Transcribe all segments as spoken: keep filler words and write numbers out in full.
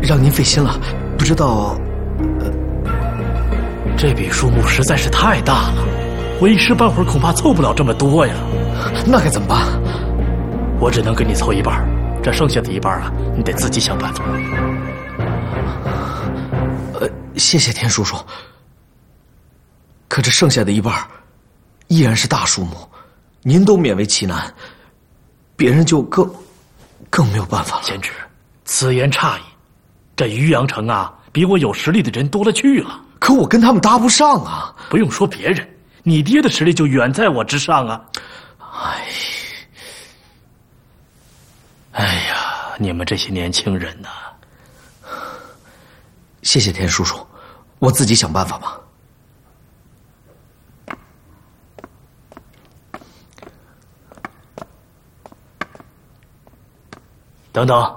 让您费心了。不知道，呃， 这笔数目实在是太大了，我一时半会儿恐怕凑不了这么多呀。 那该怎么办？ 我只能给你凑一半，这剩下的一半啊，你得自己想办法。 呃，谢谢田叔叔。可这剩下的一半，依然是大数目，您都勉为其难，别人就更更没有办法了。 贤侄，此言差矣。这渔阳城啊，比我有实力的人多了去了。 可我跟他们搭不上啊！ 不用说别人，你爹的实力就远在我之上啊！ 哎， 哎呀，你们这些年轻人呐、啊！ 谢谢田叔叔，我自己想办法吧。 等等。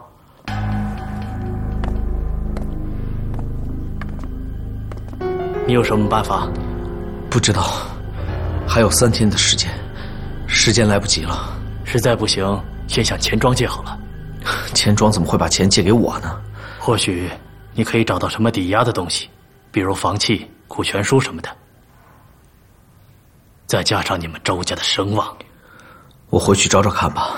你有什么办法？ 不知道，还有三天的时间，时间来不及了。 实在不行，先向钱庄借好了。 钱庄怎么会把钱借给我呢？ 或许你可以找到什么抵押的东西，比如房契、股权书什么的。再加上你们周家的声望， 我回去找找看吧。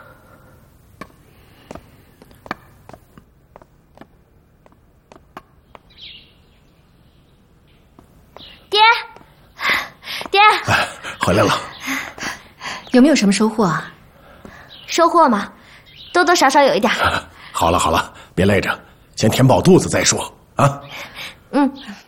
爹，爹， 哎，回来了。 有没有什么收获啊？收获嘛，多多少少有一点。 好了好了，别累着，先填饱肚子再说啊。 嗯。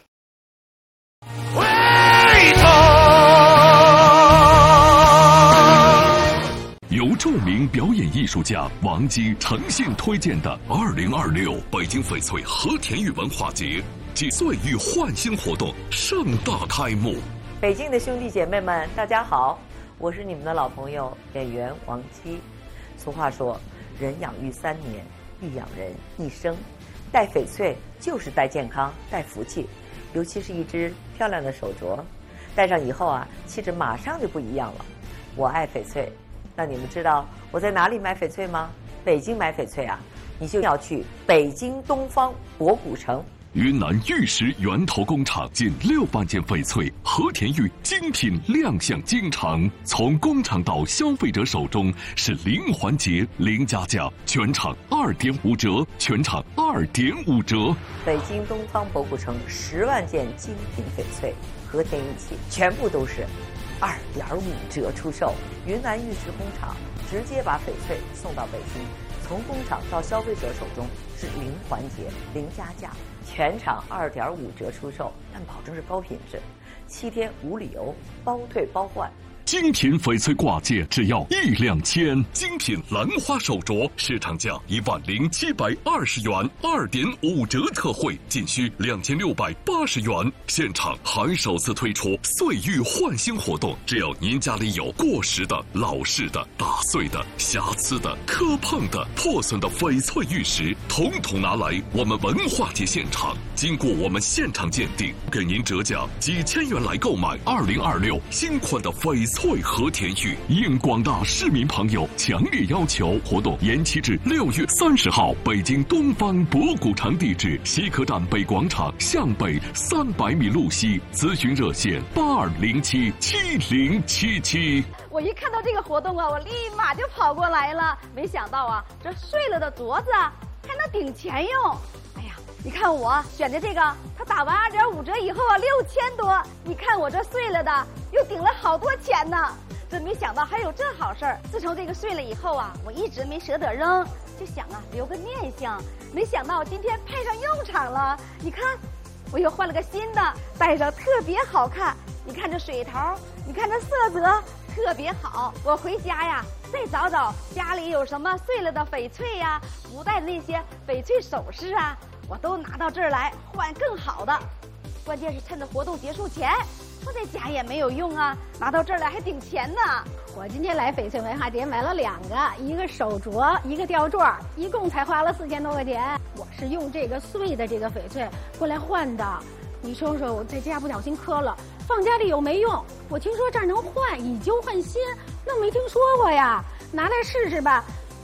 由著名表演艺术家王姬诚信推荐的二零二六北京翡翠和田玉文化节及岁玉焕新活动盛大开幕。 北京的兄弟姐妹们，大家好，我是你们的老朋友演员王姬。俗话说，人养育三年，亦养人一生。戴翡翠就是戴健康、戴福气，尤其是一只漂亮的手镯，戴上以后啊，气质马上就不一样了。我爱翡翠。那你们知道我在哪里买翡翠吗？北京买翡翠啊，你就要去北京东方博古城。 云南玉石源头工厂近六万件翡翠和田玉精品亮相京城，从工厂到消费者手中是零环节、零加价，全场二点五折，全场二点五折。 北京东方博古城十万件精品翡翠和田玉器，全部都是二点五折出售。云南玉石工厂直接把翡翠送到北京，从工厂到消费者手中是零环节、零加价，全场二点五折出售，但保证是高品质，七天无理由，包退包换。 精品翡翠挂件只要一两千，精品兰花手镯市场价一万零七百二十元，二点五折特惠，仅需两千六百八十元。现场还首次推出岁玉焕新活动，只要您家里有过时的、老式的、打碎的、瑕疵的、磕碰的、破损的翡翠玉石，统统拿来我们文化节现场，经过我们现场鉴定，给您折价几千元来购买二零二六新款的翡翠和田玉。应广大市民朋友强烈要求，活动延期至六月三十号。北京东方博古城地址：西客站北广场向北三百米路西。咨询热线：八二零七七零七七。 我一看到这个活动啊，我立马就跑过来了。没想到啊，这碎了的镯子啊，还能顶钱用。哎呀，你看我选的这个，它打完二点五折以后啊，六千多。你看我这碎了的，又顶了好多钱呢。真没想到还有这好事儿。自从这个碎了以后啊，我一直没舍得扔，就想啊留个念想。没想到今天派上用场了。你看，我又换了个新的，戴上特别好看。你看这水头，你看这色泽特别好。我回家呀，再找找家里有什么碎了的翡翠呀、不戴的那些翡翠首饰啊，我都拿到这儿来换更好的。关键是趁着活动结束前，放在家也没有用啊，拿到这儿来还顶钱呢。 我今天来翡翠文化节买了两个，一个手镯，一个吊坠，一共才花了四千多块钱。我是用这个碎的这个翡翠过来换的。你说说，我在家不小心磕了，放家里又没用。我听说这儿能换，以旧换新，那没听说过呀。拿来试试吧。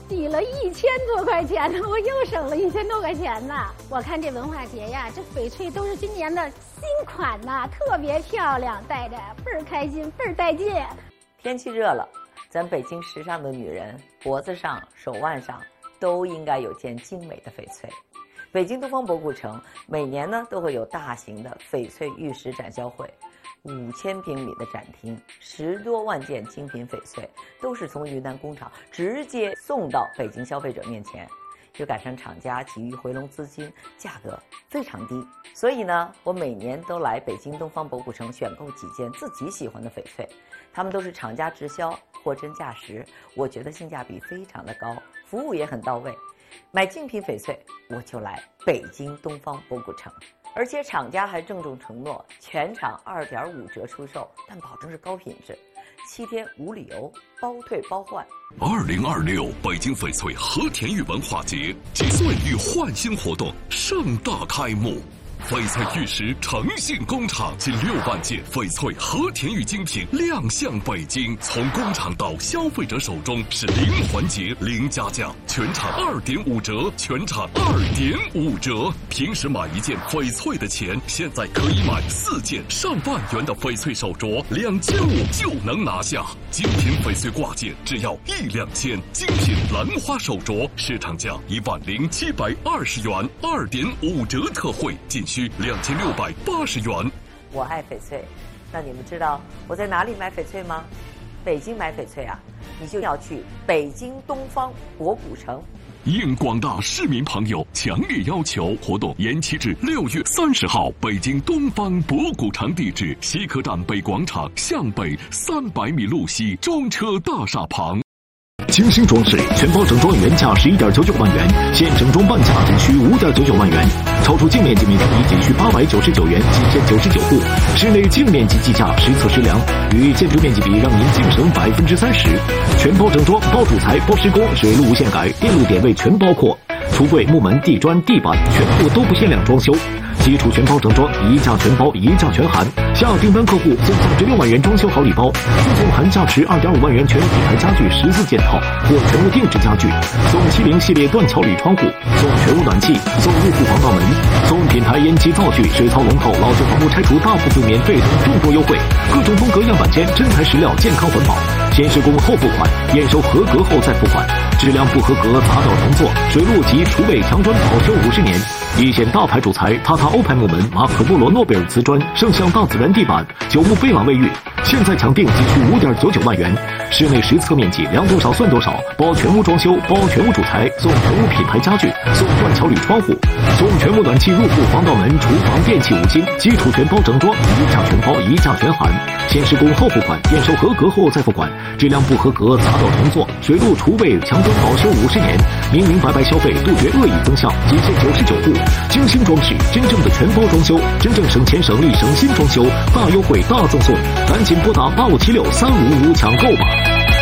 抵了一千多块钱呢，我又省了一千多块钱呢。我看这文化节呀，这翡翠都是今年的新款呐，特别漂亮，戴着倍儿开心，倍儿带劲。 天气热了，咱北京时尚的女人脖子上、手腕上都应该有件精美的翡翠。北京东方博古城每年呢都会有大型的翡翠玉石展销会。五千平米的展厅，十多万件精品翡翠都是从云南工厂直接送到北京消费者面前，又赶上厂家急于回笼资金，价格非常低。所以呢，我每年都来北京东方博古城选购几件自己喜欢的翡翠，他们都是厂家直销，货真价实，我觉得性价比非常的高，服务也很到位。买精品翡翠，我就来北京东方博古城。而且厂家还郑重承诺，全场二点五折出售，但保证是高品质，七天无理由，包退包换。 二零二六北京翡翠和田玉文化节集岁与焕新活动盛大开幕。翡翠玉石诚信工厂近六万件翡翠和田玉精品亮相北京，从工厂到消费者手中是零环节零加价，全场二点五折，全场二点五折。平时买一件翡翠的钱，现在可以买四件上万元的翡翠手镯，两千五就能拿下。精品翡翠挂件只要一两千，精品兰花手镯市场价一万零七百二十元，二点五折特惠，仅需两千六百八十元。 我爱翡翠，那你们知道我在哪里买翡翠吗？北京买翡翠啊，你就要去北京东方博古城。 应广大市民朋友强烈要求，活动延期至六月三十号。北京东方博古城地址：西客站北广场向北三百米路西中车大厦旁。 精心装饰，全包整装原价十一点九九万元，现整装半价仅需五点九九万元，超出净面积面积比仅需八百九十九元，仅限九十九户。室内净面积计价实测实量，与建筑面积比让您净省百分之三十。全包整装，包主材、包施工，水路无限改，电路点位全包括。橱柜、木门、地砖、地板全部都不限量装修。基础全包整装，一价全包，一价全含。下订单客户送三十六万元装修好礼包，附送含价值二点五万元全品牌家具十四件套或全屋定制家具，送七零系列断壳铝窗户，送全屋暖气，送入户防盗门，送品牌烟机灶具、水槽龙头、老旧房屋拆除大部分免费等众多优惠，各种风格样板间，真材实料，健康环保。先施工后付款，验收合格后再付款，质量不合格砸掉重做，水路及厨卫墙砖保修五十年。一线大牌主材塔塔欧派木门、马可波罗诺贝尔瓷砖、圣象大自然地板、九牧贝朗卫浴，现在抢定仅需五点九九万元。室内实测面积量多少算多少，包全屋装修，包全屋主材，送全屋品牌家具，送断桥铝窗户，送全屋暖气、入户防盗门、厨房电器五金，基础全包整装，一价全包，一价全含。先施工后付款，验收合格后再付款，质量不合格砸掉重做，水路厨卫墙砖保修五十年，明明白白消费，杜绝恶意增项，仅限九十九户。精心装饰，真正的全包装修，真正省钱省力省心装修，大优惠大赠送，赶紧拨打八五七六三五五抢购吧。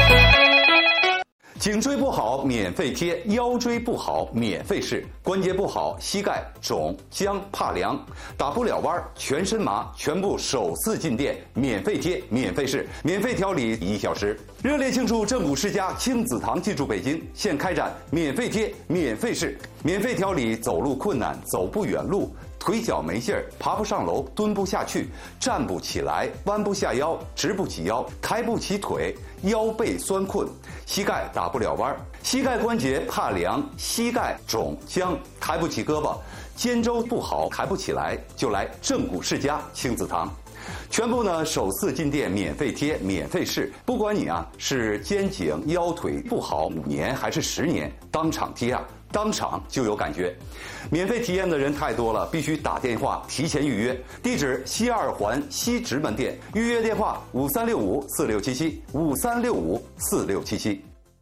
颈椎不好免费贴，腰椎不好免费试，关节不好膝盖肿僵怕凉打不了弯全身麻，全部首次进店免费贴免费试，免费调理一小时。热烈庆祝正骨世家亲子堂进驻北京，现开展免费贴免费试，免费调理走路困难走不远路，腿脚没劲儿，爬不上楼，蹲不下去，站不起来，弯不下腰，直不起腰，抬不起腿，腰背酸困，膝盖打不了弯，膝盖关节怕凉，膝盖肿僵，抬不起胳膊，肩周不好，抬不起来，就来正骨世家亲子堂。全部呢首次进店免费贴免费试，不管你啊是肩颈腰腿不好五年还是十年，当场贴啊当场就有感觉。免费体验的人太多了，必须打电话提前预约。地址西二环西直门店，预约电话五三六五四六七七五三六五四六七七。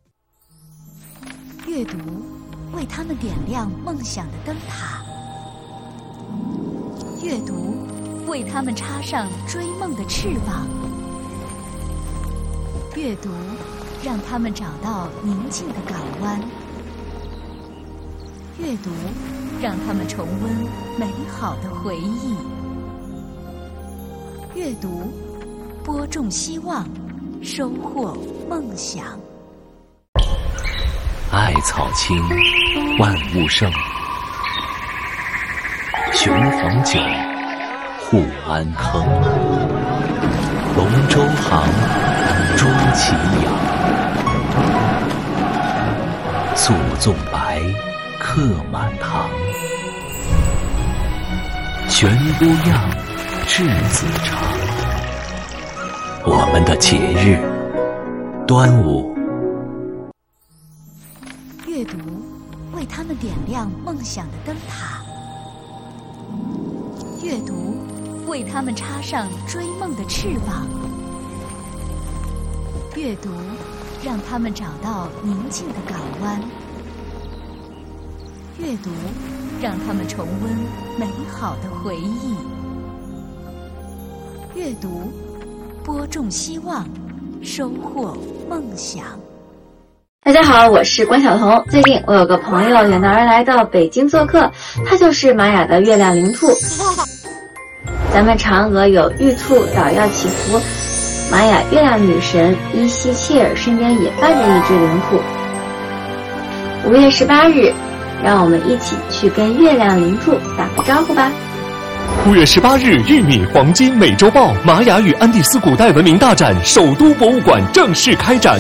阅读为他们点亮梦想的灯塔，阅读为他们插上追梦的翅膀，阅读让他们找到宁静的港湾，阅读让他们重温美好的回忆，阅读播种希望，收获梦想。 艾草青，万物生。雄黄酒，护安坑。龙舟行，朱祁阳。诉纵白，客满堂。悬乌漾，稚子长。我们的节日，端午。 阅读，为他们点亮梦想的灯塔；阅读，为他们插上追梦的翅膀；阅读，让他们找到宁静的港湾；阅读，让他们重温美好的回忆；阅读，播种希望，收获梦想。 大家好，我是关晓彤。最近我有个朋友远道而来到北京做客，他就是玛雅的月亮灵兔。咱们嫦娥有玉兔捣药祈福，玛雅月亮女神伊西切尔身边也伴着一只灵兔。五月十八日，让我们一起去跟月亮灵兔打个招呼吧。 五月十八日，玉米黄金美洲豹玛雅与安第斯古代文明大展首都博物馆正式开展。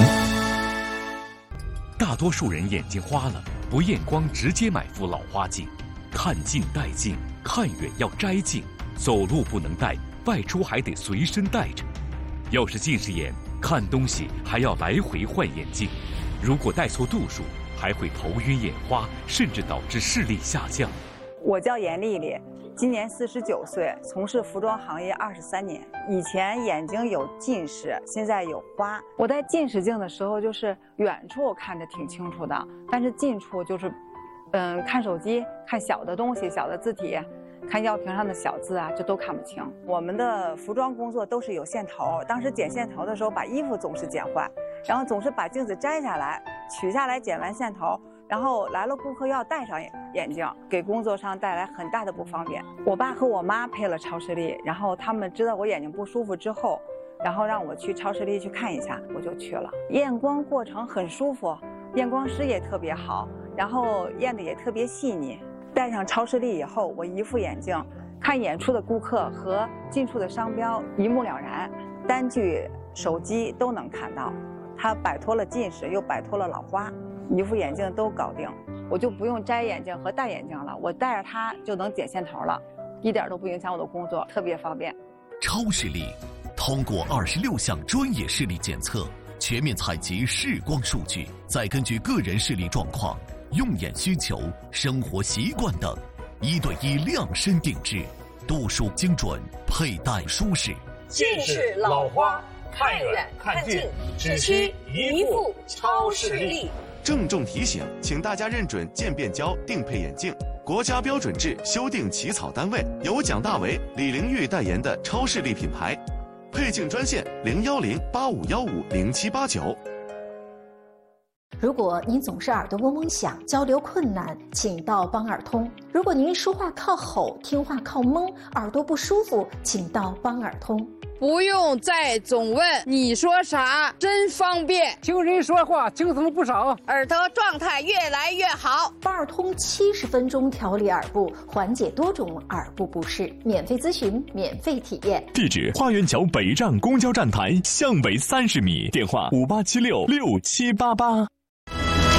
大多数人眼睛花了，不验光直接买副老花镜，看近戴近，看远要摘镜，走路不能戴，外出还得随身带着。要是近视眼，看东西还要来回换眼镜，如果戴错度数，还会头晕眼花，甚至导致视力下降。 我叫严丽丽，今年四十九岁，从事服装行业二十三年。以前眼睛有近视，现在有花。我戴近视镜的时候，就是远处看着挺清楚的，但是近处就是，嗯，看手机、看小的东西、小的字体、看药瓶上的小字啊，这都看不清。我们的服装工作都是有线头，当时剪线头的时候，把衣服总是剪坏，然后总是把镜子摘下来，取下来剪完线头。然后来了顾客要戴上眼镜，给工作上带来很大的不方便。我爸和我妈配了超视力，然后他们知道我眼睛不舒服之后，然后让我去超视力去看一下，我就去了。验光过程很舒服，验光师也特别好，然后验的也特别细腻。戴上超视力以后，我一副眼镜看远处的顾客和近处的商标一目了然，单据、手机都能看到。它摆脱了近视，又摆脱了老花。一副眼镜都搞定，我就不用摘眼镜和戴眼镜了，我戴着它就能剪线头了，一点都不影响我的工作，特别方便。 超视力通过二十六项专业视力检测，全面采集视光数据，再根据个人视力状况、用眼需求、生活习惯等，一对一量身定制，度数精准，佩戴舒适。 近视老花，看远看近，只需一副超视力。 郑重提醒，请大家认准渐变焦定配眼镜，国家标准制修订起草单位由蒋大为、李玲玉代言的超视力品牌。配镜专线零幺零八五幺五零七八九。 如果您总是耳朵嗡嗡响，交流困难，请到帮耳通。如果您说话靠吼，听话靠蒙，耳朵不舒服，请到帮耳通。 不用再总问你说啥，真方便。 听人说话轻松了不少， 耳朵状态越来越好。 帮耳通七十分钟调理耳部，缓解多种耳部不适，免费咨询，免费体验。 地址：花园桥北站公交站台向北三十米，电话五八七六六七八八。